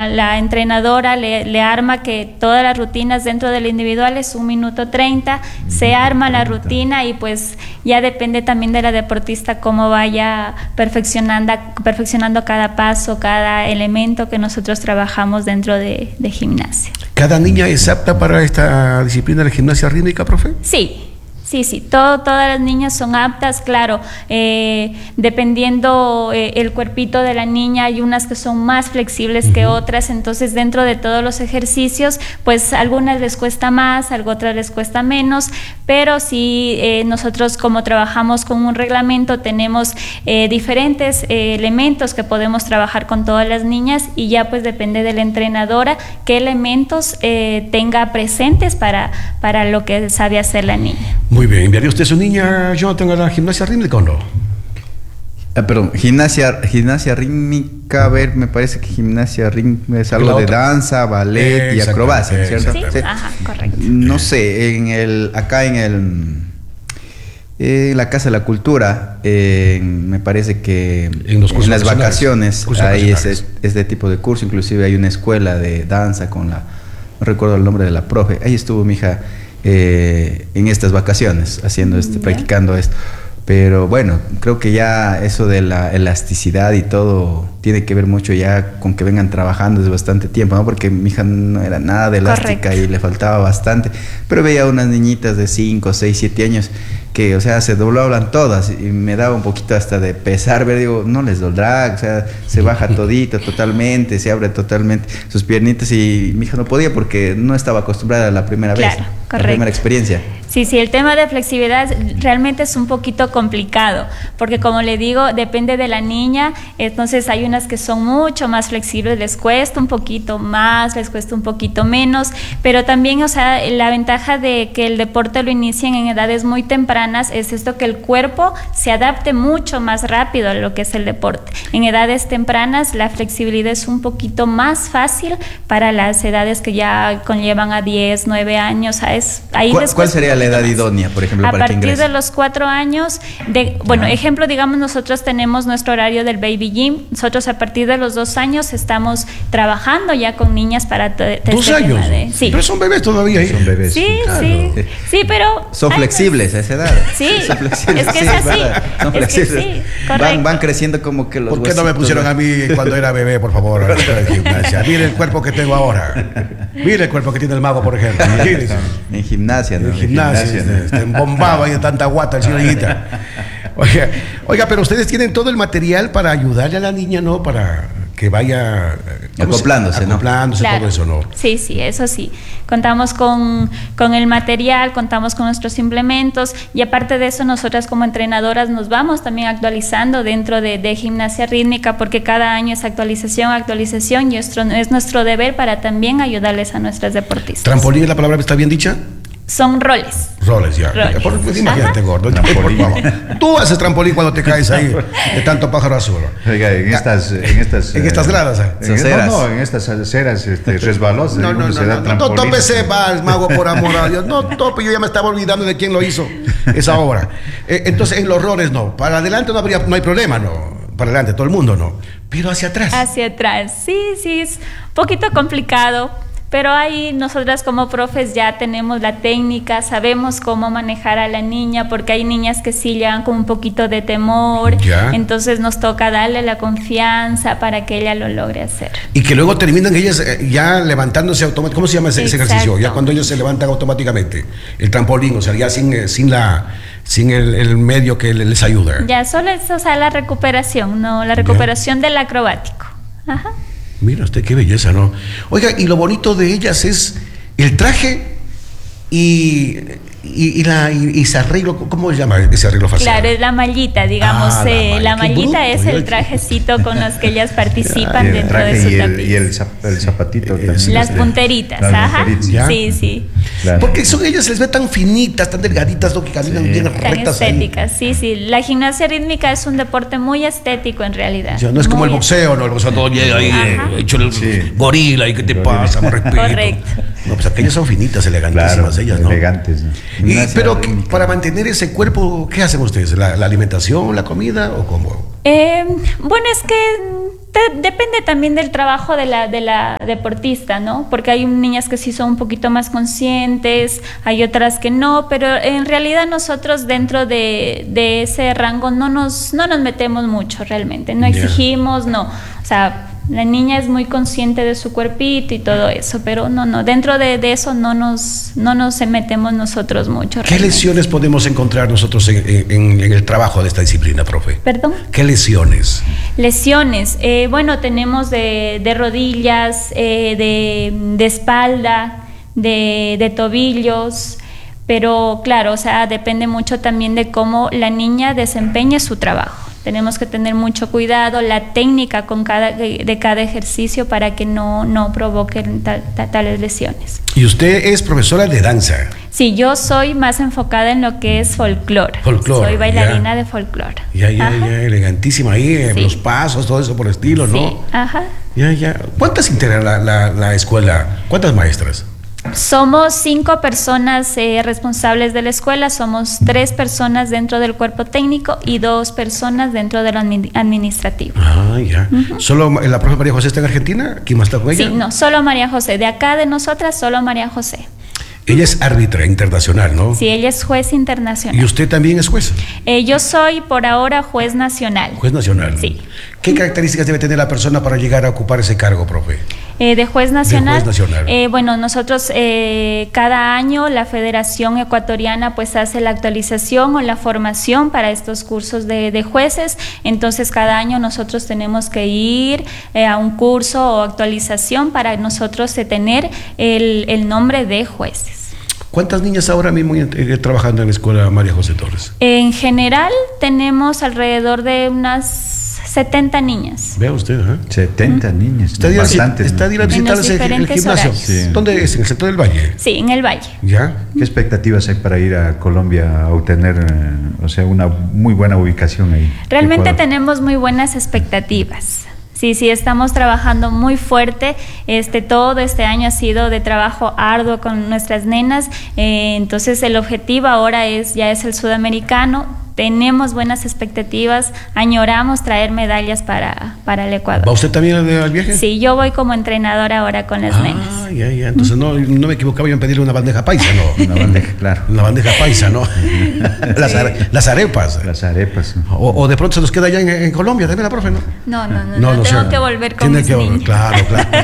la entrenadora le arma que todas las rutinas dentro del individual es 1 minuto 30, se arma la rutina y pues ya depende también de la deportista cómo vaya perfeccionando cada paso, cada elemento que nosotros trabajamos dentro de gimnasia. ¿Cada niña es apta para esta disciplina de gimnasia rítmica, profe? Sí. Todas las niñas son aptas, claro, dependiendo el cuerpito de la niña, hay unas que son más flexibles que otras, entonces dentro de todos los ejercicios, pues algunas les cuesta más, otras les cuesta menos, pero sí nosotros como trabajamos con un reglamento tenemos diferentes elementos que podemos trabajar con todas las niñas y ya pues depende de la entrenadora qué elementos tenga presentes para lo que sabe hacer la niña. Muy bien, ¿enviaría usted a su niña, Jonathan, a la gimnasia rítmica o no? Perdón, gimnasia rítmica, a ver, me parece que gimnasia rítmica es algo de danza, ballet y acrobacia, ¿cierto? Sí, sí. Ajá, correcto. No sé, acá en la Casa de la Cultura, me parece que en las vacaciones hay este tipo de curso, inclusive hay una escuela de danza no recuerdo el nombre de la profe, ahí estuvo mi hija en estas vacaciones haciendo practicando esto, pero bueno, creo que ya eso de la elasticidad y todo tiene que ver mucho ya con que vengan trabajando desde bastante tiempo, ¿no? Porque mi hija no era nada de elástica. Correcto. Y le faltaba bastante, pero veía unas niñitas de 5, 6, 7 años que, o sea, se doblaban todas y me daba un poquito hasta de pesar, ver, digo, no les doldrá, o sea, se baja todito totalmente, se abre totalmente sus piernitas y mi hija no podía porque no estaba acostumbrada a la primera vez, correcto. La primera experiencia. Sí, el tema de flexibilidad realmente es un poquito complicado, porque como le digo, depende de la niña, entonces hay unas que son mucho más flexibles, les cuesta un poquito más, les cuesta un poquito menos, pero también, o sea, la ventaja de que el deporte lo inicien en edades muy tempranas es esto, que el cuerpo se adapte mucho más rápido a lo que es el deporte. En edades tempranas la flexibilidad es un poquito más fácil para las edades que ya conllevan a 10, 9 años, ¿Cuál sería la edad idónea, por ejemplo, para que ingrese? A partir de los 4 años, ejemplo, digamos, nosotros tenemos nuestro horario del baby gym. Nosotros a partir de los 2 años estamos trabajando ya con niñas para 2 años. Sí. Pero son bebés todavía, ¿eh? Son bebés. Sí, claro. Sí, pero son flexibles a esa edad. Sí, son flexibles. Es que es así. Son flexibles. Sí, correcto. Van creciendo como que los ¿Por qué no me pusieron a mí cuando era bebé, por favor, a la gimnasia? Mire el cuerpo que tengo ahora. Mire el cuerpo que tiene el mago, por ejemplo. En gimnasia, ¿no? En gimnasia, embombado ahí de tanta guata el señorita. Oiga, pero ustedes tienen todo el material para ayudarle a la niña, ¿no? Para que vaya acoplándose, claro. Todo eso, ¿no? Sí, eso sí. Contamos con el material, contamos con nuestros implementos y aparte de eso nosotras como entrenadoras nos vamos también actualizando dentro de gimnasia rítmica, porque cada año es actualización y esto es nuestro deber para también ayudarles a nuestras deportistas. ¿Trampolín es la palabra que está bien dicha? Son roles. Ya. Imagínate, gordo. Tú haces trampolín cuando te caes ahí de tanto pájaro azul. Oiga, en estas gradas. En estas aceras resbalosas. No tope ese vals, mago, por amor a Dios. No tope, yo ya me estaba olvidando de quién lo hizo esa obra. Entonces, en los roles no. Para adelante no hay problema, no. Para adelante, todo el mundo no. Pero hacia atrás. Hacia atrás, sí, es un poquito complicado. Pero ahí nosotras como profes ya tenemos la técnica, sabemos cómo manejar a la niña, porque hay niñas que sí llevan con un poquito de temor, entonces nos toca darle la confianza para que ella lo logre hacer. Y que luego terminan ellas ya levantándose automáticamente. ¿Cómo se llama ese ejercicio? Ya cuando ellos se levantan automáticamente, el trampolín, o sea, ya sin el medio que les ayuda. Ya solo es, o sea, la recuperación, ¿no? La recuperación del acrobático. Ajá. Mira usted qué belleza, ¿no? Oiga, y lo bonito de ellas es el traje y ese arreglo, ¿cómo se llama ese arreglo facial? Claro, es la mallita, digamos, la mallita es el trajecito con los que ellas participan dentro de su tapiz. Y el zapatito también. Las punteritas, sí. Claro. Porque ellas se les ve tan finitas, tan delgaditas, ¿no? Que caminan bien rectas. Tan estéticas, sí. La gimnasia rítmica es un deporte muy estético en realidad. No es como el boxeo, ¿no? El boxeo todo llega ahí, hecho el gorila, ¿y qué te pasa? Correcto. No, pues aquellas son finitas, elegantísimas ellas, ¿no? Elegantes, ¿no? Pero para mantener ese cuerpo, ¿qué hacen ustedes? ¿La alimentación, la comida o cómo? Bueno, es que Depende también del trabajo de la deportista, ¿no? Porque hay niñas que sí son un poquito más conscientes, hay otras que no, pero en realidad nosotros dentro de ese rango no nos metemos mucho realmente, no exigimos, no, o sea, la niña es muy consciente de su cuerpito y todo eso, pero no, dentro de eso no nos metemos nosotros mucho. ¿Qué lesiones podemos encontrar nosotros en el trabajo de esta disciplina, profe? ¿Perdón? ¿Qué lesiones? Lesiones, bueno, tenemos de rodillas, de espalda, de tobillos, pero claro, o sea, depende mucho también de cómo la niña desempeñe su trabajo. Tenemos que tener mucho cuidado, la técnica de cada ejercicio para que no provoquen tales lesiones. Y usted es profesora de danza. Sí, yo soy más enfocada en lo que es folclore. Soy bailarina de folclore. Ya, elegantísima ahí, sí. Los pasos, todo eso por el estilo, ¿no? Sí, ajá. Ya. ¿Cuántas integran la escuela? ¿Cuántas maestras? Somos 5 personas responsables de la escuela, somos 3 personas dentro del cuerpo técnico y 2 personas dentro del administrativo. Ah, ya. ¿Solo la profe María José está en Argentina? ¿Quién más está con ella? Sí, no, solo María José. De acá de nosotras, solo María José. Ella es árbitra internacional, ¿no? Sí, ella es juez internacional. ¿Y usted también es juez? Yo soy por ahora juez nacional. Juez nacional. Sí. ¿Qué características debe tener la persona para llegar a ocupar ese cargo, profe? De juez nacional. De juez nacional. Bueno, nosotros cada año la Federación Ecuatoriana pues hace la actualización o la formación para estos cursos de jueces. Entonces cada año nosotros tenemos que ir a un curso o actualización para nosotros tener el nombre de jueces. ¿Cuántas niñas ahora mismo trabajando en la escuela María José Torres? En general tenemos alrededor de unas 70 niñas. Vea usted, ¿eh? 70 niñas. ¿Está a visitar el gimnasio? Sí. ¿Dónde es? ¿En el sector del Valle? Sí, en el Valle. ¿Ya? ¿Qué expectativas hay para ir a Colombia a obtener, una muy buena ubicación ahí? Realmente tenemos muy buenas expectativas. Sí, estamos trabajando muy fuerte. Todo este año ha sido de trabajo arduo con nuestras nenas. Entonces el objetivo ahora ya es el sudamericano. Tenemos buenas expectativas, añoramos traer medallas para el Ecuador. ¿Va usted también al viaje? Sí, yo voy como entrenadora ahora con las nenas. Ya. Entonces no me equivocaba yo en pedirle una bandeja paisa, ¿no? Una bandeja, claro. Una bandeja paisa, ¿no? Las arepas. Las arepas. O de pronto se nos queda allá en Colombia también la profe, ¿no? No, tengo que volver con mis niños. Claro.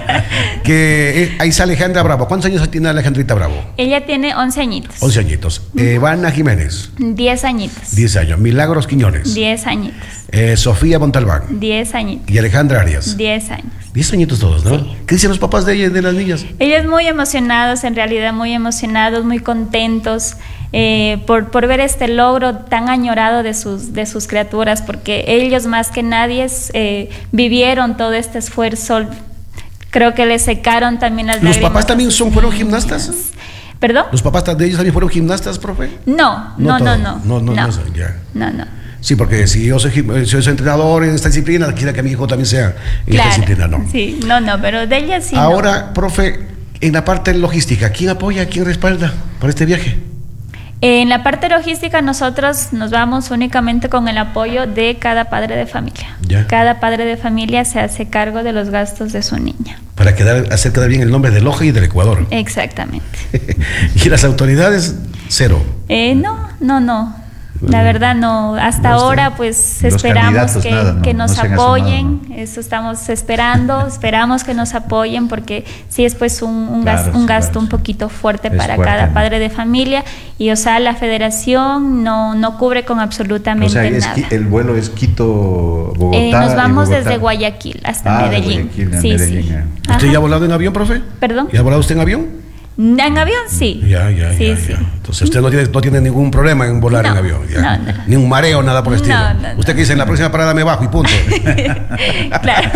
Ahí está Alejandra Bravo. ¿Cuántos años tiene Alejandrita Bravo? Ella tiene 11 añitos. 11 añitos. Ivana Jiménez. 10 añitos. 10 años. Milagros Quiñones. 10 añitos. Sofía Montalbán. 10 añitos. Y Alejandra Arias. 10 años. 10 añitos todos, ¿no? Sí. ¿Qué dicen los papás de las niñas? Ellos muy emocionados, en realidad muy emocionados, muy contentos por ver este logro tan añorado de sus criaturas, porque ellos más que nadie vivieron todo este esfuerzo. Creo que les secaron también las lágrimas. ¿Los papás también fueron gimnastas? ¿Perdón? ¿Los papás de ellos también fueron gimnastas, profe? No. Sí, porque si yo soy entrenador en esta disciplina, quiero que mi hijo también sea en esta disciplina, ¿no? Sí, no, pero de ella sí. Ahora, profe, en la parte logística, ¿quién apoya, quién respalda para este viaje? En la parte logística nosotros nos vamos únicamente con el apoyo de cada padre de familia. ¿Ya? Cada padre de familia se hace cargo de los gastos de su niña. Para hacer quedar bien el nombre de Loja y del Ecuador. Exactamente. ¿Y las autoridades? Cero. No. La verdad no, hasta ahora pues esperamos que nos apoyen, eso estamos esperamos que nos apoyen porque sí es pues un gasto un poquito fuerte para cada padre de familia y la federación no cubre con absolutamente nada. El vuelo es Quito-Bogotá. Nos vamos desde Guayaquil hasta Medellín. Sí. ¿Usted ya ha volado en avión, profe? ¿Perdón? ¿Ya ha volado usted en avión? En avión sí. Ya. Entonces usted no tiene ningún problema en volar en avión. Ya. No. Ni un mareo, nada por el estilo. Usted que dice, en la próxima parada me bajo y punto. Claro.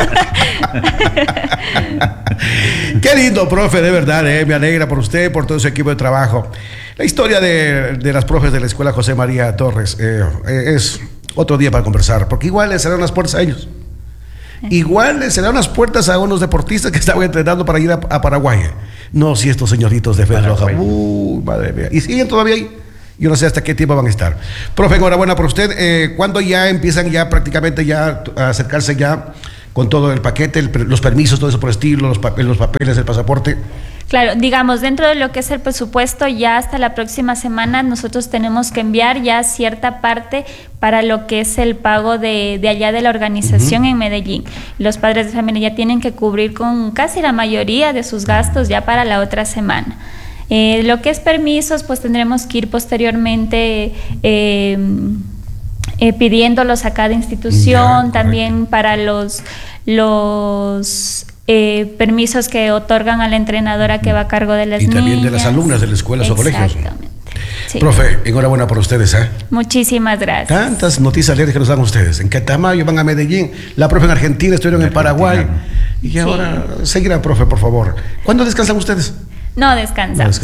Qué lindo, profe, de verdad. Me alegra por usted, por todo su equipo de trabajo. La historia de las profes de la Escuela José María Torres es otro día para conversar, porque igual les cerraron las puertas a ellos. Igual les cerraron las puertas a unos deportistas que estaban entrenando para ir a Paraguay. No, si estos señoritos de Fede Roja, madre mía, y siguen todavía ahí. Yo no sé hasta qué tiempo van a estar. Profe, enhorabuena por usted. ¿Cuándo ya empiezan prácticamente a acercarse con todo el paquete, los permisos, todo eso por estilo, los papeles, el pasaporte. Claro, digamos, dentro de lo que es el presupuesto, ya hasta la próxima semana nosotros tenemos que enviar ya cierta parte para lo que es el pago de allá de la organización en Medellín. Los padres de familia ya tienen que cubrir con casi la mayoría de sus gastos ya para la otra semana. Lo que es permisos, pues tendremos que ir posteriormente pidiéndolos a cada institución, también para los permisos que otorgan a la entrenadora que va a cargo de las niñas. Y también de las alumnas de las escuelas o colegios. Exactamente. Sí. Profe, enhorabuena por ustedes. Muchísimas gracias. Tantas noticias alegres que nos dan ustedes. En Catamayo van a Medellín, la profe en Argentina, estuvieron en Paraguay. Y ahora seguirán, profe, por favor. ¿Cuándo descansan ustedes? No descansamos.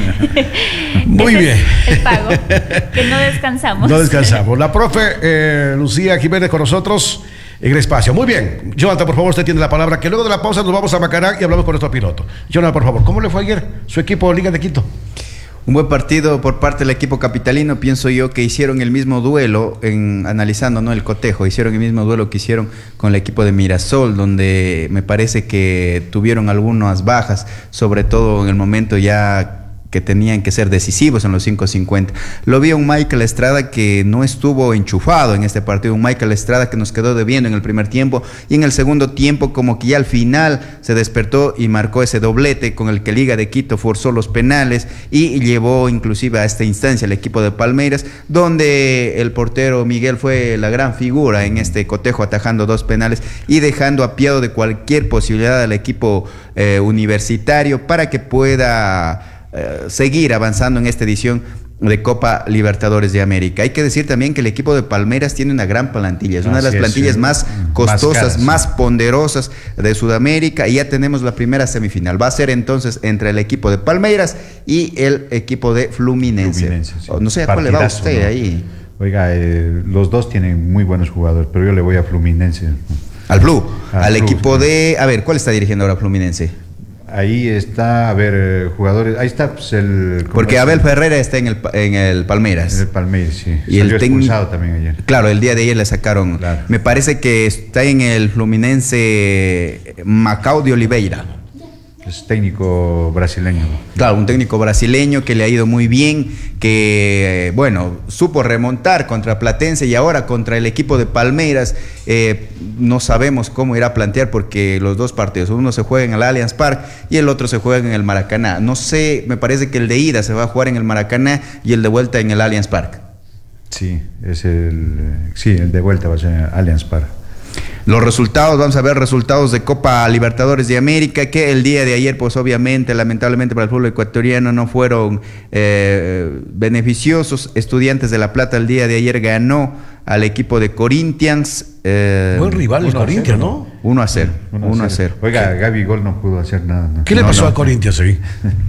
Muy bien. El pago, que no descansamos. No descansamos. La profe Lucía Jiménez con nosotros en el espacio. Muy bien. Jonathan, por favor, usted tiene la palabra, que luego de la pausa nos vamos a Macará y hablamos con nuestro piloto. Jonathan, por favor, ¿cómo le fue ayer su equipo Liga de Quito? Un buen partido por parte del equipo capitalino. Pienso yo que hicieron el mismo duelo, analizando, ¿no?, el cotejo, hicieron el mismo duelo que hicieron con el equipo de Mirasol, donde me parece que tuvieron algunas bajas, sobre todo en el momento ya que tenían que ser decisivos en los 5:50. Lo vi a un Michael Estrada que no estuvo enchufado en este partido, un Michael Estrada que nos quedó debiendo en el primer tiempo, y en el segundo tiempo como que ya al final se despertó y marcó ese doblete con el que Liga de Quito forzó los penales y llevó inclusive a esta instancia el equipo de Palmeiras, donde el portero Miguel fue la gran figura en este cotejo, atajando 2 penales y dejando apiado de cualquier posibilidad al equipo universitario para que pueda seguir avanzando en esta edición de Copa Libertadores de América. Hay que decir también que el equipo de Palmeiras tiene una gran plantilla, es una de las plantillas más costosas, más ponderosas de Sudamérica, y ya tenemos la primera semifinal. Va a ser entonces entre el equipo de Palmeiras y el equipo de Fluminense. Sí. No sé a cuál le va a usted, ¿no? Ahí. Oiga, los dos tienen muy buenos jugadores, pero yo le voy a Fluminense. Al Flu, al equipo de... A ver, ¿cuál está dirigiendo ahora Fluminense? Ahí está, a ver, jugadores, ahí está pues, porque Abel Ferreira está en el Palmeiras. En el Palmeiras, sí. Y el expulsado también ayer. Claro, el día de ayer le sacaron. Claro. Me parece que está en el Fluminense Macau de Oliveira. Es técnico brasileño. Claro, un técnico brasileño que le ha ido muy bien, que, bueno, supo remontar contra Platense y ahora contra el equipo de Palmeiras. No sabemos cómo irá a plantear porque los dos partidos, uno se juega en el Allianz Parque y el otro se juega en el Maracaná. No sé, me parece que el de ida se va a jugar en el Maracaná y el de vuelta en el Allianz Parque. Sí, el de vuelta va a ser en el Allianz Parque. Los resultados, vamos a ver resultados de Copa Libertadores de América, que el día de ayer, pues obviamente, lamentablemente para el fútbol ecuatoriano no fueron beneficiosos. Estudiantes de La Plata el día de ayer ganó al equipo de Corinthians. Buen rival el Corinthians, ¿no? 1-0. 1-0. Oiga, Gaby Gol no pudo hacer nada, ¿no? ¿Qué le pasó a Corinthians ahí?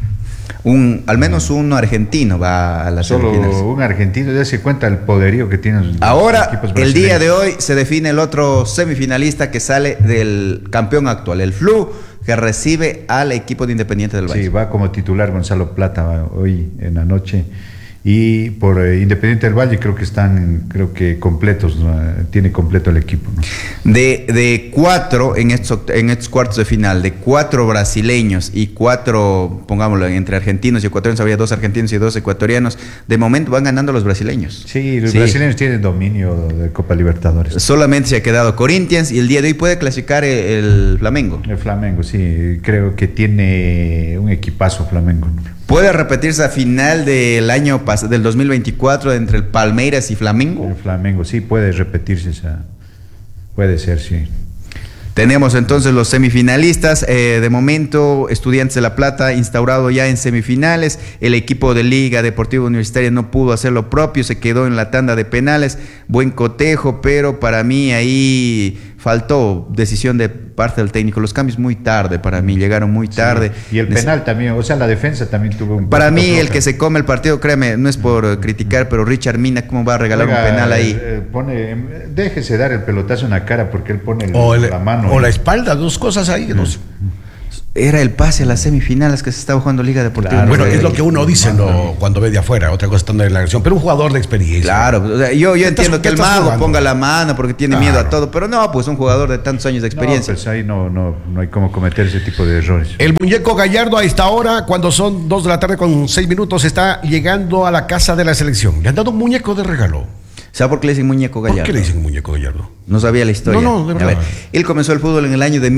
Al menos uno argentino va a las semifinales. Solo un argentino, ya se cuenta el poderío que tienen ahora, los equipos brasileños. El día de hoy se define el otro semifinalista que sale del campeón actual, el Flu, que recibe al equipo de Independiente del Valle. Sí, va como titular Gonzalo Plata hoy en la noche. Y por Independiente del Valle creo que completos, ¿no? Tiene completo el equipo, ¿no? De 4 en estos cuartos de final, de 4 brasileños y 4, pongámoslo, entre argentinos y ecuatorianos, había 2 argentinos y 2 ecuatorianos, de momento van ganando los brasileños. Sí, los brasileños tienen dominio de Copa Libertadores. Solamente se ha quedado Corinthians y el día de hoy puede clasificar el Flamengo. El Flamengo, sí, creo que tiene un equipazo Flamengo, ¿no? ¿Puede repetirse a final del año del 2024 entre el Palmeiras y Flamengo? El Flamengo, sí, puede repetirse puede ser, sí. Tenemos entonces los semifinalistas. De momento, Estudiantes de La Plata instaurado ya en semifinales. El equipo de Liga Deportiva Universitaria no pudo hacer lo propio, se quedó en la tanda de penales. Buen cotejo, pero para mí ahí faltó decisión de parte del técnico. Los cambios muy tarde para mí, llegaron muy tarde. Sí. Y el penal también, o sea, la defensa también tuvo un... Para mí, el que se come el partido, créeme, no es por criticar, pero Richard Mina, ¿cómo va a regalar un penal ahí? Déjese dar el pelotazo en la cara porque él pone la mano. O la espalda, 2 cosas ahí. era el pase a las semifinales que se estaba jugando Liga Deportiva. Claro, bueno, es lo que uno dice cuando ve de afuera, otra cosa estando en la acción, pero un jugador de experiencia. Claro, o sea, yo entiendo que el mago ponga la mano porque tiene miedo a todo, pero no, pues un jugador de tantos años de experiencia. No, pues ahí no hay como cometer ese tipo de errores. El muñeco Gallardo a esta hora, cuando son 2 de la tarde con 6 minutos, está llegando a la casa de la selección. Le han dado un muñeco de regalo. ¿Sabe por qué le dicen muñeco Gallardo? ¿Por qué le dicen muñeco Gallardo? No sabía la historia. No, de verdad. A ver, él comenzó el fútbol en el año de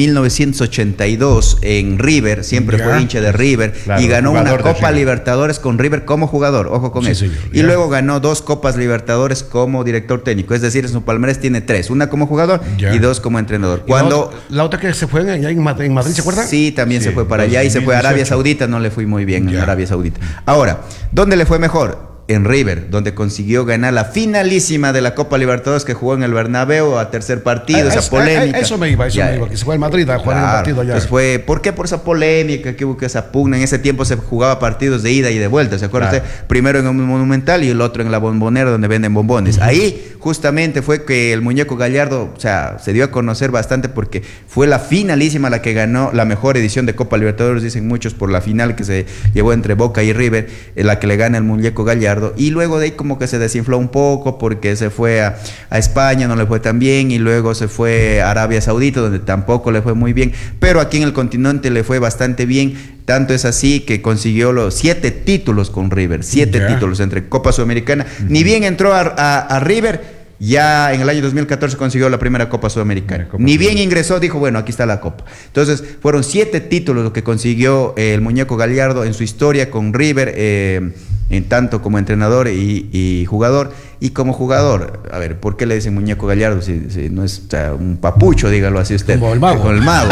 1982 en River, siempre fue hincha de River, y ganó una Copa Libertadores con River como jugador, ojo con eso. Señor, y luego ganó 2 Copas Libertadores como director técnico, es decir, en su palmarés tiene 3, una como jugador y 2 como entrenador. Cuando la otra que se fue allá en Madrid, ¿se acuerda? Sí, también se fue para allá y se fue a Arabia Saudita, no le fue muy bien en Arabia Saudita. Ahora, ¿dónde le fue mejor? En River, donde consiguió ganar la finalísima de la Copa Libertadores que jugó en el Bernabéu a tercer partido, esa polémica. Eso me iba, que se fue al Madrid a jugar el partido allá. Pues ¿por qué? Por esa polémica que hubo, que esa pugna. En ese tiempo se jugaba partidos de ida y de vuelta, ¿se acuerda usted? Primero en un Monumental y el otro en la Bombonera donde venden bombones. Ahí justamente fue que el muñeco Gallardo, o sea, se dio a conocer bastante porque fue la finalísima la que ganó la mejor edición de Copa Libertadores, dicen muchos, por la final que se llevó entre Boca y River, la que le gana el muñeco Gallardo. Y luego de ahí como que se desinfló un poco porque se fue a España, no le fue tan bien, y luego se fue a Arabia Saudita, donde tampoco le fue muy bien, pero aquí en el continente le fue bastante bien. Tanto es así que consiguió los 7 títulos con River, 7 títulos entre Copa Sudamericana. Ni bien entró a River, ya en el año 2014 consiguió la primera Copa Sudamericana. Ni bien ingresó, dijo, bueno, aquí está la Copa. Entonces, fueron 7 títulos lo que consiguió el muñeco Gallardo en su historia con River, en tanto como entrenador y jugador. Y como jugador, a ver, ¿por qué le dicen muñeco Gallardo si no es un papucho, dígalo así usted? Como el mago. Con el mago.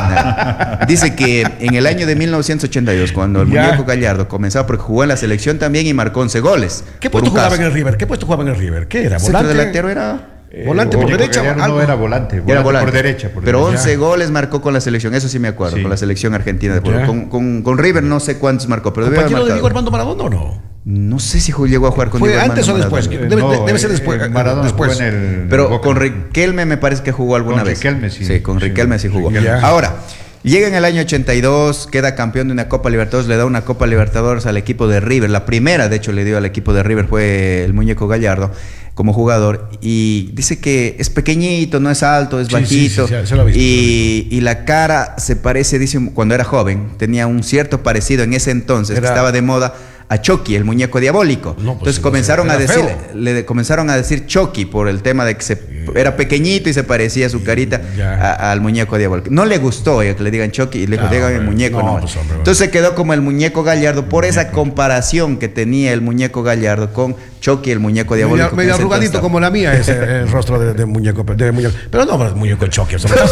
Dice que en el año de 1982, cuando el muñeco Gallardo comenzaba, porque jugó en la selección también y marcó 11 goles. ¿Qué puesto jugaba en el River? ¿Qué era? ¿Volante? Delantero era... ¿Volante por derecha? No era volante, era volante. Por derecha. Pero 11 goles marcó con la selección, eso sí me acuerdo, con la selección argentina de fútbol. Con River no sé cuántos marcó, pero debe haber marcado. ¿Compañero de Diego Armando Maradona o no? No sé si llegó a jugar con Diego Armando. ¿Fue antes o después? Debe ser después. Después. Pero con Riquelme me parece que jugó alguna vez. Riquelme, sí. Sí, con Riquelme sí jugó. Ahora, llega en el año 82, queda campeón de una Copa Libertadores, le da una Copa Libertadores al equipo de River. La primera, de hecho, le dio al equipo de River fue el muñeco Gallardo como jugador, y dice que es pequeñito, no es alto, es bajito, se lo ha visto. Y la cara se parece, dice, cuando era joven, tenía un cierto parecido en ese entonces, que estaba de moda, a Chucky, el muñeco diabólico. Entonces comenzaron a decir Chucky por el tema de que era pequeñito y se parecía su carita al muñeco diabólico. No le gustó que le digan Chucky y le dijo, digan el muñeco. Entonces se quedó como el muñeco Gallardo por esa comparación que tenía el muñeco Gallardo con Chucky, el muñeco diabólico. Medio arrugadito como la mía es el rostro de muñeco. Pero no, muñeco Chucky.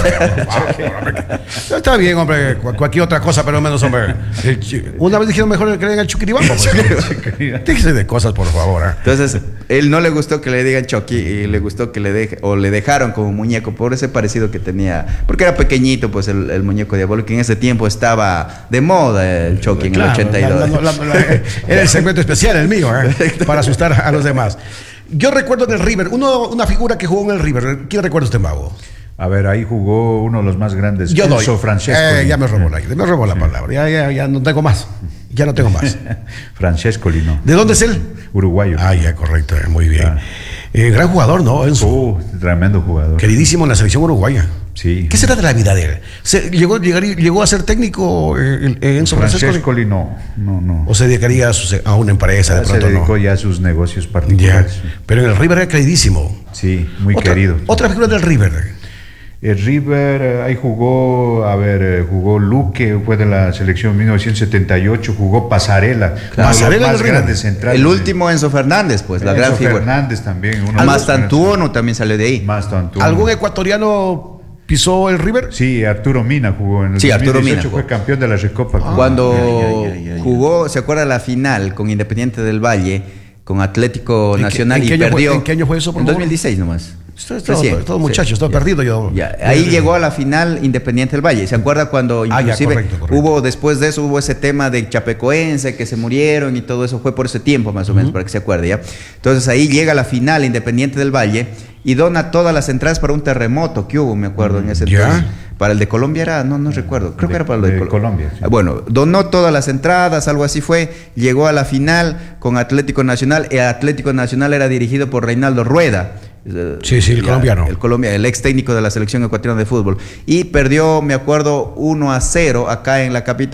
Está bien, hombre, cualquier otra cosa, pero menos, hombre. Una vez dijeron mejor que le digan Chuquiribamba. Déjese de cosas, por favor. Entonces, él no le gustó que le digan Chucky y le gustó que le dejaron como muñeco por ese parecido que tenía, porque era pequeñito, pues el muñeco diabólico. En ese tiempo estaba de moda el Chucky en el 82. Era el segmento especial, el mío, para asustar a los demás. Yo recuerdo en el River, una figura que jugó en el River. ¿Quién recuerda usted, mago? A ver, ahí jugó uno de los más grandes, Enzo Francesco. Ya me robó la palabra. Ya no tengo más. Ya no tengo más. Francesco Lino. ¿De dónde es él? Uruguayo. Ya, correcto. Muy bien. Gran jugador, ¿no? Enzo. Tremendo jugador. Queridísimo en la selección uruguaya. Sí. ¿Qué será de la vida de él? ¿Llegó a ser técnico Enzo Francesco Lino? No. ¿O se dedicaría a una empresa? Se dedicó ya a sus negocios particulares. Pero en el River era queridísimo. Sí, muy querido. Otra figura del River. El River, ahí jugó Luque, fue de la selección 1978, jugó Pasarela, Pasarela más grandes centrales. El último Enzo Fernández, pues, la gran figura. Fernández también. Mastantuono también salió de ahí. ¿Algún ecuatoriano pisó el River? Sí, Arturo Mina jugó en el 2018, fue campeón de la Recopa. Cuando jugó, ¿se acuerda la final con Independiente del Valle, con Atlético Nacional y perdió? ¿En qué año fue eso? En 2016 nomás. Todo muchacho, estaba perdido yo. Ahí llegó a la final Independiente del Valle. ¿Se acuerda cuando inclusive correcto. Después de eso hubo ese tema de chapecoense que se murieron y todo eso? Fue por ese tiempo más o menos, para que se acuerde, ¿ya? Entonces ahí llega la final Independiente del Valle y dona todas las entradas para un terremoto que hubo, me acuerdo, en ese entonces. Para el de Colombia era, no recuerdo, creo que era para el de Colombia. Sí. Bueno, donó todas las entradas, algo así fue, llegó a la final con Atlético Nacional, el Atlético Nacional era dirigido por Reinaldo Rueda. Sí, el colombiano. El ex técnico de la selección ecuatoriana de fútbol. Y perdió, me acuerdo, 1-0 acá en la capital.